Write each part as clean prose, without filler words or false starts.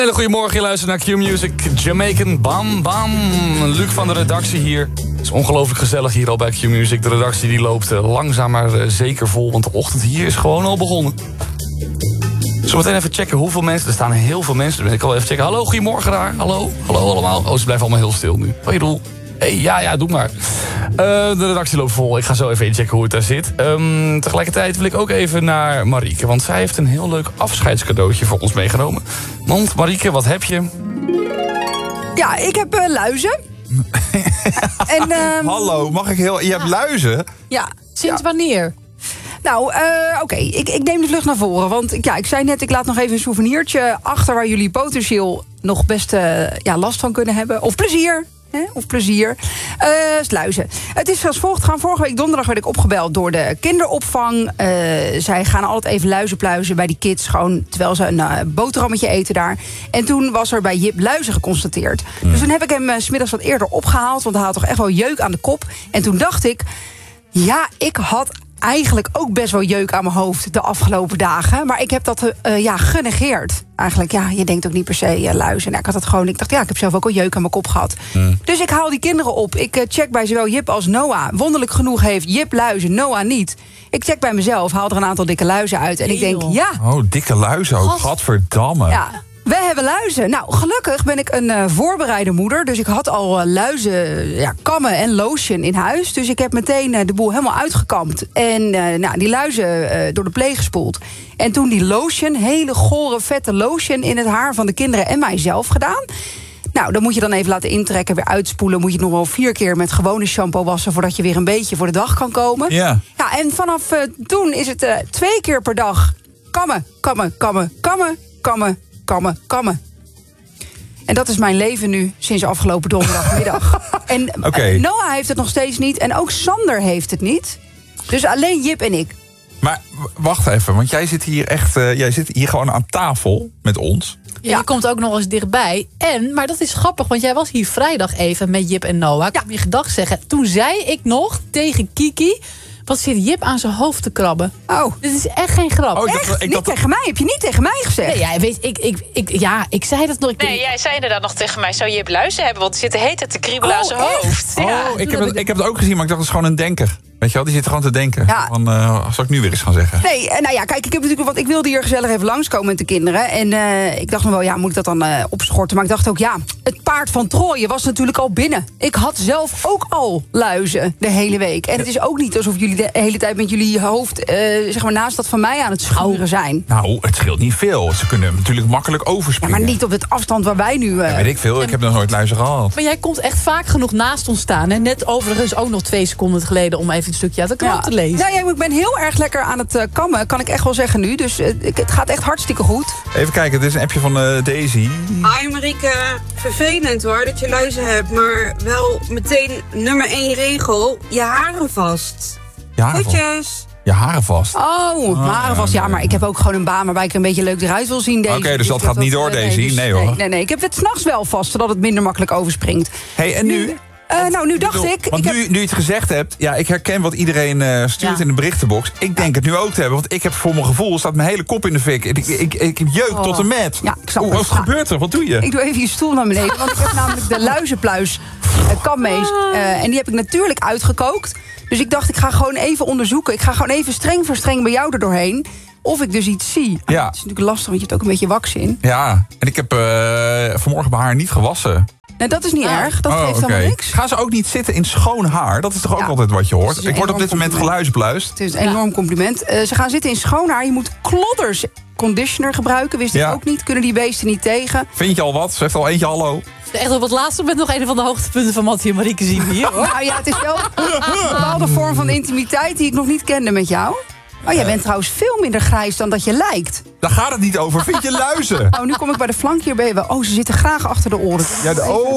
Hele goedemorgen, je luistert naar Q-Music, Jamaican Bam Bam. Luc van de redactie hier. Het is ongelooflijk gezellig hier al bij Q-Music. De redactie die loopt langzaam maar zeker vol, want de ochtend hier is gewoon al begonnen. Zometeen even checken hoeveel mensen. Er staan heel veel mensen. Dan ben ik al even checken. Hallo, goedemorgen daar. Hallo allemaal. Oh, ze blijven allemaal heel stil nu. Hoi Roel. Hey, ja, doe maar. De redactie loopt vol. Ik ga zo even inchecken hoe het daar zit. Tegelijkertijd wil ik ook even naar Marieke. Want zij heeft een heel leuk afscheidscadeautje voor ons meegenomen. Want Marieke, wat heb je? Ja, ik heb luizen. Hallo, mag ik heel... Je hebt luizen? Ja. Sinds wanneer? Nou, oké, ik neem de vlucht naar voren. Want ja, ik zei net, ik laat nog even een souvenirtje achter... waar jullie potentieel nog best last van kunnen hebben. Of plezier. Of plezier. Sluizen. Het is als volgt gaan. Vorige week donderdag werd ik opgebeld door de kinderopvang. Zij gaan altijd even luizen pluizen bij die kids. Gewoon terwijl ze een boterhammetje eten daar. En toen was er bij Jip luizen geconstateerd. Dus toen heb ik hem 's middags wat eerder opgehaald. Want hij had toch echt wel jeuk aan de kop. En toen dacht ik... Ja, ik had eigenlijk ook best wel jeuk aan mijn hoofd de afgelopen dagen. Maar ik heb dat genegeerd. Eigenlijk, ja, je denkt ook niet per se luizen. Nou, ik dacht, ik heb zelf ook al jeuk aan mijn kop gehad. Dus ik haal die kinderen op. Ik check bij zowel Jip als Noah. Wonderlijk genoeg heeft Jip luizen, Noah niet. Ik check bij mezelf, haal er een aantal dikke luizen uit. En ik denk, ja. Oh, dikke luizen ook. Gadverdamme. Ja. We hebben luizen. Nou, gelukkig ben ik een voorbereide moeder. Dus ik had al luizen, kammen en lotion in huis. Dus ik heb meteen de boel helemaal uitgekamd. En die luizen door de pleeg gespoeld. En toen die lotion, hele gore, vette lotion... in het haar van de kinderen en mijzelf gedaan. Nou, dan moet je dan even laten intrekken, weer uitspoelen. Moet je het nog wel 4 keer met gewone shampoo wassen... voordat je weer een beetje voor de dag kan komen. Ja. Ja, en vanaf toen is het 2 keer per dag kammen, kammen, kammen, kammen, kammen... kammen. En dat is mijn leven nu, sinds afgelopen donderdagmiddag. En Noah heeft het nog steeds niet. En ook Sander heeft het niet. Dus alleen Jip en ik. Maar wacht even, want jij zit hier echt... jij zit hier gewoon aan tafel met ons. Ja, je komt ook nog eens dichtbij. Maar dat is grappig, want jij was hier vrijdag even met Jip en Noah. Ik heb je gedag zeggen. Toen zei ik nog tegen Kiki... Wat zit Jip aan zijn hoofd te krabben? Oh. Dit is echt geen grap. Oh, Niet tegen mij? Heb je niet tegen mij gezegd? Nee, ik zei dat nog. Jij zei inderdaad nog tegen mij... zou Jip luizen hebben, want die zit de hele tijd te kriebelen aan zijn hoofd. Ik heb het ook gezien, maar ik dacht, dat is gewoon een denker. Weet je wel, die zit gewoon te denken. Ja. Van, zal ik nu weer eens gaan zeggen? Nee, kijk, ik wilde hier gezellig even langskomen met de kinderen. En ik dacht nog wel, moet ik dat dan opschorten? Maar ik dacht ook, het paard van Troje was natuurlijk al binnen. Ik had zelf ook al luizen de hele week. En het is ook niet alsof jullie de hele tijd met jullie hoofd... naast dat van mij aan het schuren zijn. Nou, het scheelt niet veel. Ze kunnen natuurlijk makkelijk overspringen. Ja, maar niet op het afstand waar wij nu... weet ik veel, ik heb nog nooit luizen gehad. Maar jij komt echt vaak genoeg naast ons staan. Hè? Net overigens ook nog 2 seconden geleden... om even een stukje uit de krant te lezen. Nou, ik ben heel erg lekker aan het kammen, kan ik echt wel zeggen nu. Dus het gaat echt hartstikke goed. Even kijken, dit is een appje van Daisy. Hi Marieke, vervelend hoor dat je luizen hebt. Maar wel meteen nummer 1 regel, je haren vast. Goedjes. Je haren vast. Oh, haren vast. Ja, maar ik heb ook gewoon een baan waarbij ik er een beetje leuk eruit wil zien. Oké, dus dat gaat niet door, Daisy? Nee hoor. Nee, ik heb het 's nachts wel vast, zodat het minder makkelijk overspringt. Hey, en nu? Nu dacht ik... Want nu je het gezegd hebt... Ja, ik herken wat iedereen stuurt in de berichtenbox. Ik denk het nu ook te hebben. Want ik heb voor mijn gevoel... staat mijn hele kop in de fik. Ik heb jeuk tot en met. Ja, ik snap wat gebeurt er? Wat doe je? Ik doe even je stoel naar beneden. Want ik heb namelijk de luizenpluis kammees. En die heb ik natuurlijk uitgekookt. Dus ik dacht, ik ga gewoon even onderzoeken. Ik ga gewoon even streng voor streng bij jou er doorheen. Of ik dus iets zie. Ja. Het is natuurlijk lastig, want je hebt ook een beetje wax in. Ja, en ik heb vanmorgen mijn haar niet gewassen. Nee, dat is niet erg. Dat geeft helemaal niks. Gaan ze ook niet zitten in schoon haar? Dat is toch ook altijd wat je hoort? Ik word op dit moment geluizenpluist. Het is een enorm compliment. Ze gaan zitten in schoon haar. Je moet klodders conditioner gebruiken. Wist ik ook niet. Kunnen die beesten niet tegen. Vind je al wat? Zegt al eentje hallo. Echt op het laatste moment nog een van de hoogtepunten van Mattie en Marieke zien we hier, hoor. Nou ja, het is wel een bepaalde vorm van intimiteit die ik nog niet kende met jou. Oh, jij bent trouwens veel minder grijs dan dat je lijkt. Daar gaat het niet over. Vind je luizen? Oh, nu kom ik bij de flank hierbij. Oh, ze zitten graag achter de oren. Ja,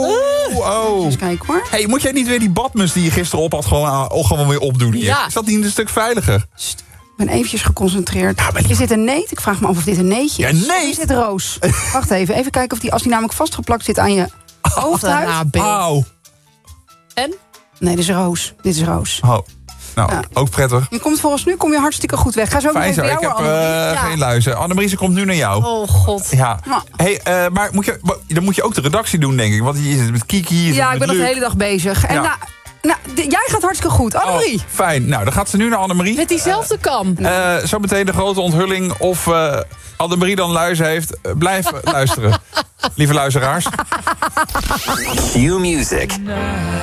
Eens kijken hoor. Hey, moet jij niet weer die badmus die je gisteren op had gewoon weer opdoen hier? Ja. Is dat niet een stuk veiliger? Ik ben eventjes geconcentreerd. Is dit een neet? Ik vraag me af of dit een neetje is. Ja, neet? Is dit roos? Wacht even. Even kijken of die, als die namelijk vastgeplakt zit aan je hoofdhuid. Auw. En? Nee, dit is roos. Dit is roos. Oh. Nou, ook prettig. Je komt volgens nu hartstikke goed weg. Ga zo Fijn meteen zo, bij ik jou, heb Annemarie. geen luizen. Annemarie, ze komt nu naar jou. Oh god. Ja. Ja. Hey, maar dan moet je ook de redactie doen, denk ik. Want je zit met Kiki, je zit Ja, met ik ben nog Luc. de hele dag bezig. En Ja. jij gaat hartstikke goed. Annemarie. Oh, fijn. Nou, dan gaat ze nu naar Annemarie. Met diezelfde kam. Zometeen de grote onthulling of Annemarie dan luizen heeft. Blijf luisteren, lieve luisteraars. Q-Music.